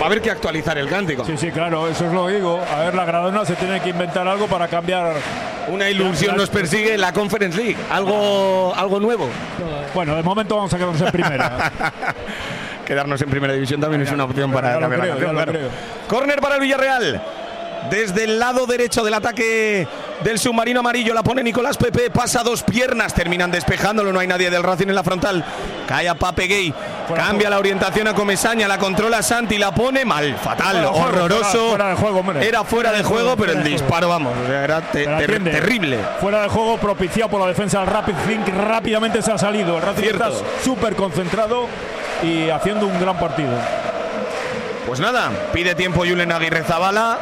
Va a haber que actualizar el cántico. Sí, claro, eso es lo que digo. A ver, la Gradona se tiene que inventar algo para cambiar. Una ilusión nos persigue la Conference League. Algo nuevo. Bueno, de momento vamos a quedarnos en primera. Quedarnos en primera división también es una opción para cambiar la canción, claro. Córner para el Villarreal. Desde el lado derecho del ataque del submarino amarillo la pone Nicolás Pepe, pasa dos piernas, terminan despejándolo, no hay nadie del Racing en la frontal, cae a Pape Gay, cambia la orientación a Comesaña, la controla Santi, la pone mal, fatal, horroroso, fuera de juego, hombre. Era fuera de juego, pero el disparo, vamos, era terrible. Fuera de juego, propiciado por la defensa del Rapid Zinc, rápidamente se ha salido, el Racing está súper concentrado y haciendo un gran partido. Pues nada, pide tiempo Julen Aguirrezabala,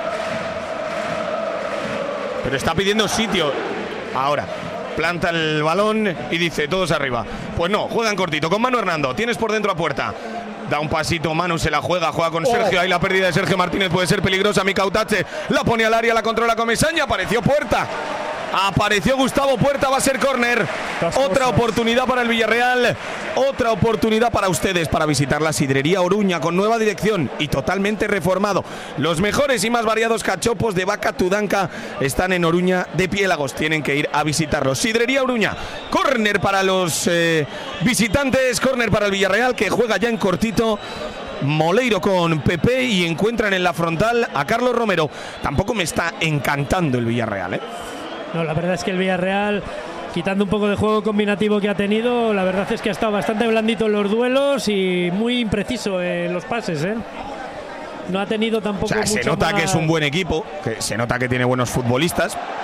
pero está pidiendo sitio. Ahora planta el balón y dice todos arriba. Pues no, juegan cortito con Manu Hernando. Tienes por dentro a Puerta. Da un pasito, Manu se la juega con Sergio. Ahí la pérdida de Sergio Martínez puede ser peligrosa. Mika Utache la pone al área, la controla Comesaña. Apareció Puerta. Apareció Gustavo Puerta, va a ser córner. Otra oportunidad para el Villarreal. Otra oportunidad para ustedes para visitar la Sidrería Oruña con nueva dirección y totalmente reformado. Los mejores y más variados cachopos de vaca Tudanca están en Oruña de Piélagos. Tienen que ir a visitarlos. Sidrería Oruña. Córner para los visitantes. Córner para el Villarreal que juega ya en cortito. Moleiro con Pepe y encuentran en la frontal a Carlos Romero. Tampoco me está encantando el Villarreal, ¿eh? No, la verdad es que el Villarreal, quitando un poco de juego combinativo que ha tenido, la verdad es que ha estado bastante blandito en los duelos y muy impreciso en los pases, ¿eh? No ha tenido tampoco. Se nota que es un buen equipo, que se nota que tiene buenos futbolistas,